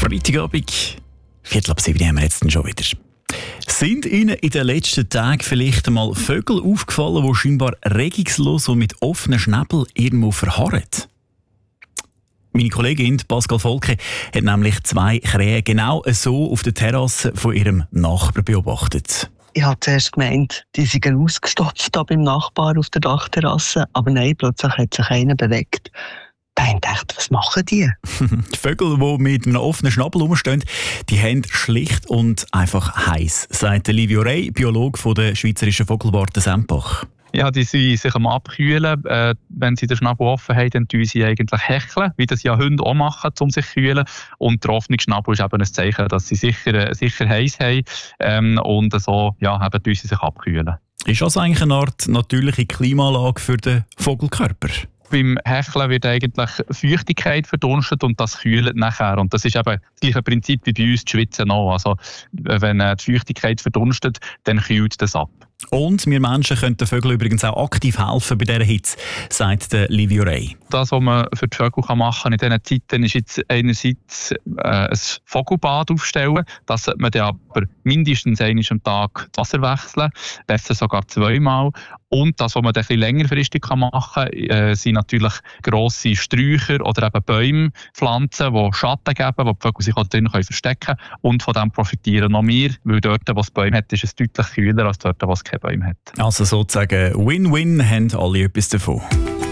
Freitagabend, 6:45 haben wir jetzt schon wieder. Sind Ihnen in den letzten Tagen vielleicht einmal Vögel aufgefallen, die scheinbar regungslos und mit offenen Schnäbeln irgendwo verharren? Meine Kollegin Pascal Volke hat nämlich 2 Krähen genau so auf der Terrasse von ihrem Nachbarn beobachtet. Ich habe zuerst gemeint, die seien ausgestopft da beim Nachbar auf der Dachterrasse. Aber nein, plötzlich hat sich einer bewegt. Da habe ich gedacht, was machen die? Die Vögel, die mit einem offenen Schnabel rumstehen, die haben schlicht und einfach heiß, sagt Livio Rey, Biologe von der Schweizerischen Vogelwarte Sempach. Ja, die sind sich am Abkühlen. Wenn sie den Schnabel offen haben, dann tun sie eigentlich hecheln, wie das ja Hunde auch machen, um sich zu kühlen. Und der offene Schnabel ist eben ein Zeichen, dass sie sicher heiß haben. Und so eben tun sie sich abkühlen. Ist das eigentlich eine Art natürliche Klimaanlage für den Vogelkörper? Beim Hecheln wird eigentlich Feuchtigkeit verdunstet und das kühlt nachher. Und das ist eben das gleiche Prinzip wie bei uns, die Schwitzen auch. Also, wenn die Feuchtigkeit verdunstet, dann kühlt das ab. Und wir Menschen können den Vögeln übrigens auch aktiv helfen bei dieser Hitze, sagt der Livio Rey. Das, was man für die Vögel machen kann in diesen Zeiten, ist jetzt einerseits ein Vogelbad aufstellen. Das sollte man dann aber mindestens einmal am Tag das Wasser wechseln, besser sogar 2-mal. Und das, was man dann ein bisschen längerfristig machen kann, sind natürlich grosse Sträucher oder eben Bäume, Pflanzen, die Schatten geben, wo die Vögel sich auch drin verstecken können. Und von dem profitieren noch wir, weil dort, wo es Bäume hat, ist es deutlich kühler als dort, wo es keine Bäume hat. Also sozusagen Win-Win, haben alle etwas davon.